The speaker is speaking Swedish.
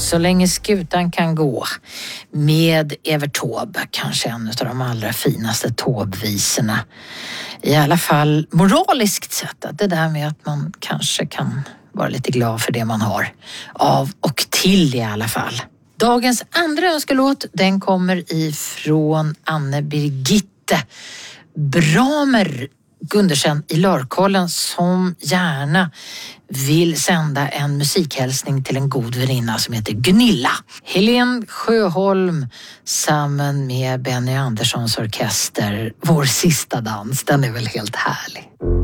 Så länge skutan kan gå med Evert Taube, kanske en av de allra finaste Taube-visorna. I alla fall moraliskt sett, att det där med att man kanske kan vara lite glad för det man har. Av och till i alla fall. Dagens andra önskelåt, den kommer ifrån Anne Birgitte Bramer Gundersen i Lörkollen, som gärna vill sända en musikhälsning till en god väninna som heter Gunilla. Helen Sjöholm samman med Benny Anderssons orkester. Vår sista dans, den är väl helt härlig.